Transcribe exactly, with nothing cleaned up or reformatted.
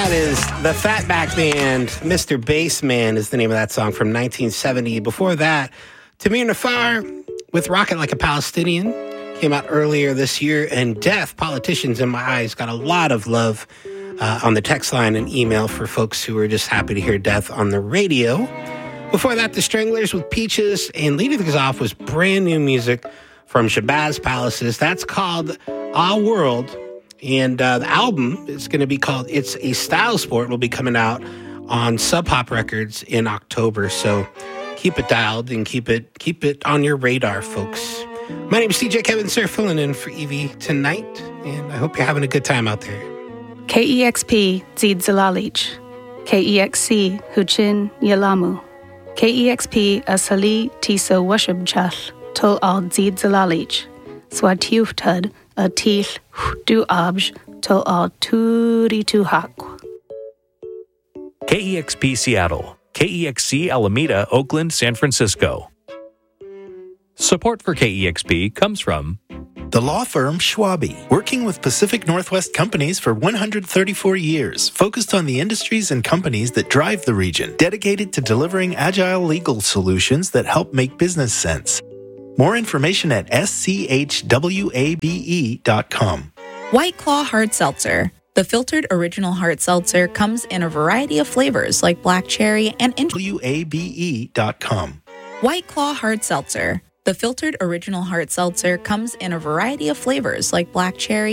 That is the Fatback Band. Mister Bassman is the name of that song from nineteen seventy. Before that, Tamir Nafar with Rocket Like a Palestinian came out earlier this year. And Death, Politicians in My Eyes, got a lot of love uh, on the text line and email for folks who were just happy to hear Death on the radio. Before that, The Stranglers with Peaches. And leading things off was brand new music from Shabazz Palaces. That's called Our World. And uh, the album is going to be called It's a Style Sport. It'll be coming out on Sub Pop Records in October. So keep it dialed and keep it keep it on your radar, folks. My name is D J Kevin Surf, filling in for Evie tonight. And I hope you're having a good time out there. K E X P Zid Zalalich. K E X C Huchin Yalamu. K E X P Asali Tisa Washab Tol Al Zid Zalalich. Swatiuhtad a til du abj to al turi tu hak. K E X P Seattle, K E X C Alameda, Oakland, San Francisco. Support for K E X P comes from the law firm Schwabe, working with Pacific Northwest companies for one hundred thirty-four years, focused on the industries and companies that drive the region, dedicated to delivering agile legal solutions that help make business sense. More information at s c h w a b e dot com. White Claw Hard Seltzer. The filtered original hard seltzer comes in a variety of flavors like black cherry and int- w a b e dot com. White Claw Hard Seltzer. The filtered original hard seltzer comes in a variety of flavors like black cherry